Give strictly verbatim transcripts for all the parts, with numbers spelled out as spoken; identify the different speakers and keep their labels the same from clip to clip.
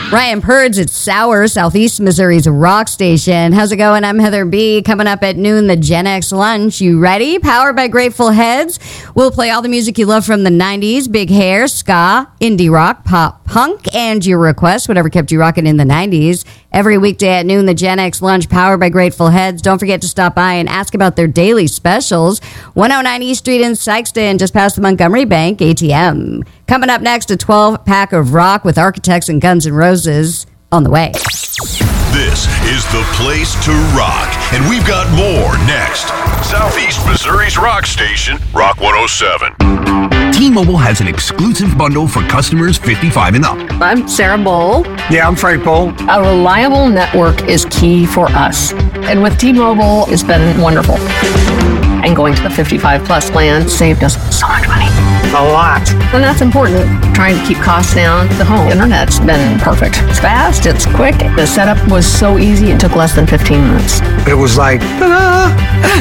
Speaker 1: Ryan Purds, it's Sour, Southeast Missouri's rock station. How's it going? I'm Heather B. Coming up at noon, the Gen X Lunch. You ready? Powered by Grateful Heads. We'll play all the music you love from the nineties, big hair, ska, indie rock, pop, punk, and your requests, whatever kept you rocking in the nineties. Every weekday at noon, the Gen X Lunch, powered by Grateful Heads. Don't forget to stop by and ask about their daily specials. one oh nine East Street in Sykeston, just past the Montgomery Bank A T M. Coming up next, a twelve-pack of rock with Architects and Guns N' Roses on the way.
Speaker 2: This is the place to rock, and we've got more next. Southeast Missouri's rock station, Rock one oh seven.
Speaker 3: T-Mobile has an exclusive bundle for customers fifty-five and up.
Speaker 4: I'm Sarah Bowl.
Speaker 5: Yeah, I'm Frank Bowl.
Speaker 4: A reliable network is key for us. And with T-Mobile, it's been wonderful. And going to the fifty-five plus plan saved us so much money.
Speaker 5: A lot.
Speaker 4: And that's important. Trying to keep costs down. The home internet's been perfect. It's fast, it's quick. The setup was so easy, it took less than fifteen minutes.
Speaker 5: It was like, ta-da!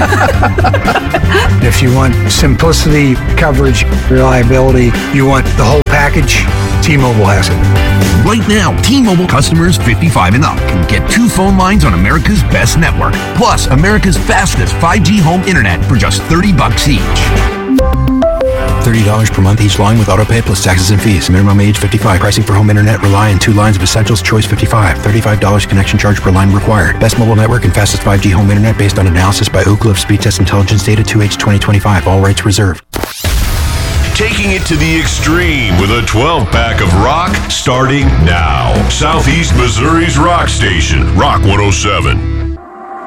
Speaker 5: If you want simplicity, coverage, reliability, you want the whole package, T-Mobile has it.
Speaker 3: Right now, T-Mobile customers fifty-five and up can get two phone lines on America's best network, plus America's fastest five G home internet for just thirty bucks each.
Speaker 6: thirty dollars per month each line with autopay plus taxes and fees. Minimum age fifty-five. Pricing for home internet rely on two lines of Essentials Choice fifty-five. thirty-five dollars connection charge per line required. Best mobile network and fastest five G home internet based on analysis by Ookla of Speed Test Intelligence data two H twenty twenty-five. All rights reserved.
Speaker 2: Taking it to the extreme with a twelve-pack of rock starting now. Southeast Missouri's rock station, Rock one oh seven.